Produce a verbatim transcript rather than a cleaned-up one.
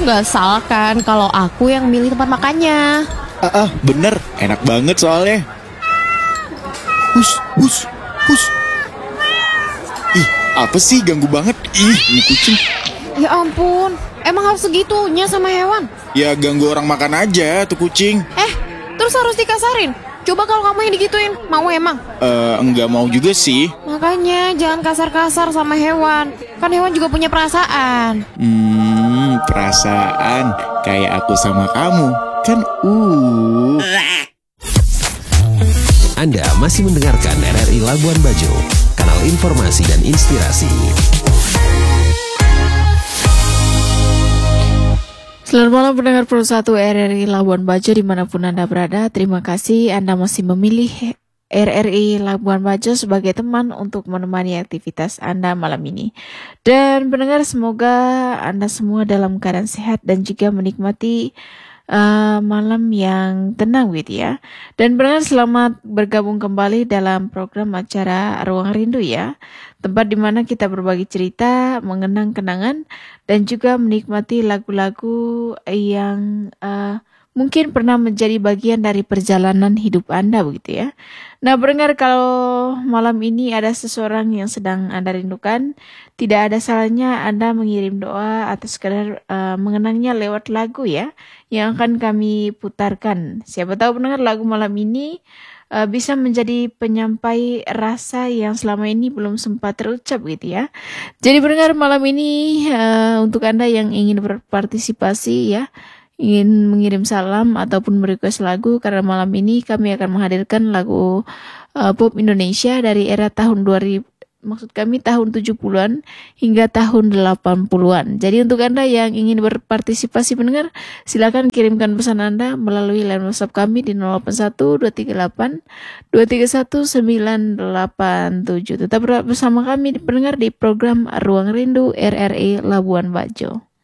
Nggak salah kan kalau aku yang milih tempat makannya. Ah, ah, bener, enak banget soalnya. Hus, hus, hus. Ih, apa sih ganggu banget? Ih, ini kucing. Ya ampun, emang harus segitunya sama hewan? Ya ganggu orang makan aja tuh kucing. Eh, terus harus dikasarin? Coba kalau kamu yang digituin, mau emang? Eh, enggak mau juga sih. Makanya jangan kasar-kasar sama hewan. Kan hewan juga punya perasaan. Hmm, perasaan kayak aku sama kamu. Kan uh. Anda masih mendengarkan R R I Labuan Bajo, kanal informasi dan inspirasi. Selamat malam pendengar Pro satu R R I Labuan Bajo dimanapun Anda berada. Terima kasih Anda masih memilih R R I Labuan Bajo sebagai teman untuk menemani aktivitas Anda malam ini. Dan pendengar, semoga Anda semua dalam keadaan sehat dan juga menikmati uh, malam yang tenang gitu ya. Dan pendengar, selamat bergabung kembali dalam program acara Ruang Rindu ya. Tempat di mana kita berbagi cerita, mengenang kenangan, dan juga menikmati lagu-lagu yang uh, mungkin pernah menjadi bagian dari perjalanan hidup Anda begitu ya. Nah, pendengar, kalau malam ini ada seseorang yang sedang Anda rindukan, tidak ada salahnya Anda mengirim doa atau sekedar uh, mengenangnya lewat lagu ya, yang akan kami putarkan. Siapa tahu pendengar lagu malam ini uh, bisa menjadi penyampai rasa yang selama ini belum sempat terucap gitu ya. Jadi pendengar, malam ini uh, untuk Anda yang ingin berpartisipasi ya, ingin mengirim salam ataupun merequest lagu, karena malam ini kami akan menghadirkan lagu uh, pop Indonesia dari era tahun dua ribu, maksud kami tahun tujuh puluhan hingga tahun delapan puluhan. Jadi untuk Anda yang ingin berpartisipasi pendengar, silakan kirimkan pesan Anda melalui line WhatsApp kami di nol delapan satu dua tiga delapan dua tiga satu sembilan delapan tujuh. Tetap bersama kami pendengar di program Ruang Rindu R R I Labuan Bajo.